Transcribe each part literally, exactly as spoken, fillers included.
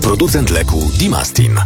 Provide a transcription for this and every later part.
Producent leku Dimastin.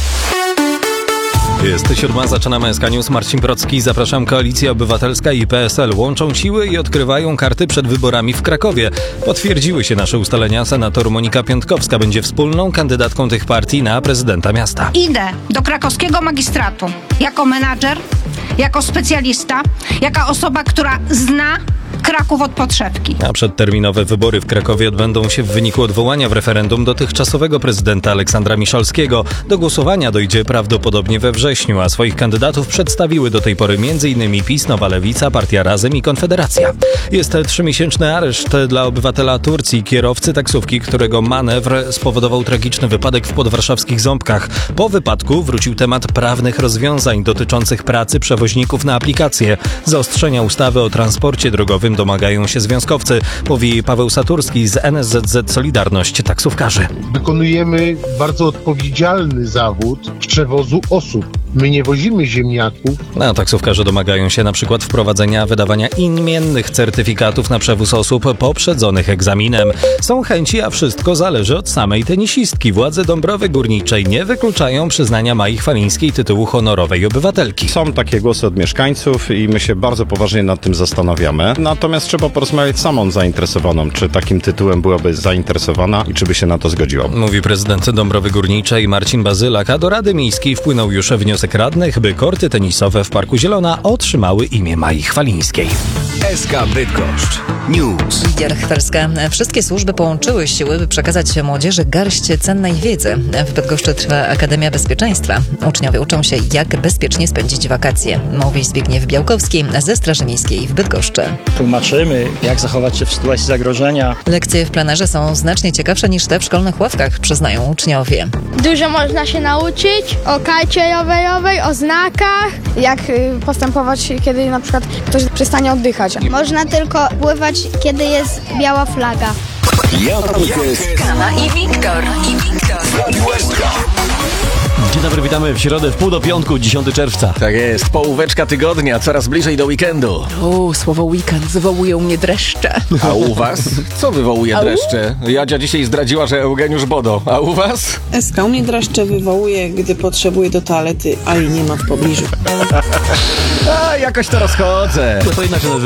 Jest siódma, zaczynamy S K News. Marcin Procki, zapraszam. Koalicja Obywatelska i P S L łączą siły i odkrywają karty przed wyborami w Krakowie. Potwierdziły się nasze ustalenia. Senator Monika Piątkowska będzie wspólną kandydatką tych partii na prezydenta miasta. Idę do krakowskiego magistratu jako menadżer, jako specjalista, jako osoba, która zna Kraków od podszewki. A przedterminowe wybory w Krakowie odbędą się w wyniku odwołania w referendum dotychczasowego prezydenta Aleksandra Miszalskiego. Do głosowania dojdzie prawdopodobnie we wrześniu, a swoich kandydatów przedstawiły do tej pory m.in. PiS, Nowa Lewica, Partia Razem i Konfederacja. Jest trzymiesięczny areszt dla obywatela Turcji, kierowcy taksówki, którego manewr spowodował tragiczny wypadek w podwarszawskich Ząbkach. Po wypadku wrócił temat prawnych rozwiązań dotyczących pracy przewoźników na aplikacje. Zaostrzenia ustawy o transporcie drogowym domagają się związkowcy, mówi Paweł Saturski z N S Z Z Solidarność Taksówkarzy. Wykonujemy bardzo odpowiedzialny zawód przewozu osób. My nie wozimy ziemniaków. A taksówkarze domagają się na przykład wprowadzenia wydawania imiennych certyfikatów na przewóz osób poprzedzonych egzaminem. Są chęci, a wszystko zależy od samej tenisistki. Władze Dąbrowy Górniczej nie wykluczają przyznania Mai Chwalińskiej tytułu honorowej obywatelki. Są takie głosy od mieszkańców i my się bardzo poważnie nad tym zastanawiamy. Natomiast trzeba porozmawiać z samą zainteresowaną, czy takim tytułem byłaby zainteresowana i czy by się na to zgodziła. Mówi prezydent Dąbrowy Górniczej Marcin Bazylak, a do Rady Miejskiej wpłynął już wniosek radnych, by korty tenisowe w Parku Zielona otrzymały imię Mai Chwalińskiej. S K Bydgoszcz News. Lidia Rachwerska. Wszystkie służby połączyły siły, by przekazać młodzieży garść cennej wiedzy. W Bydgoszczy trwa Akademia Bezpieczeństwa. Uczniowie uczą się, jak bezpiecznie spędzić wakacje. Mówi Zbigniew Białkowski ze Straży Miejskiej w Bydgoszczy. Tłumaczymy, jak zachować się w sytuacji zagrożenia. Lekcje w plenerze są znacznie ciekawsze niż te w szkolnych ławkach, przyznają uczniowie. Dużo można się nauczyć o karcie rowerowej, o znakach. Jak postępować, kiedy na przykład ktoś przestanie oddychać. Można tylko pływać, kiedy jest biała flaga. Kana i Wiktor. I Wiktor. Dzień dobry, witamy w środę w pół do piątku, dziesiątego czerwca. Tak jest, połóweczka tygodnia, coraz bliżej do weekendu. O, słowo weekend wywołuje u mnie dreszcze. A u was? Co wywołuje dreszcze? Jadzia dzisiaj zdradziła, że Eugeniusz Bodo. A u was? S K u mnie dreszcze wywołuje, gdy potrzebuję do toalety, a jej nie ma w pobliżu. A, jakoś to rozchodzę. To inaczej nazywa.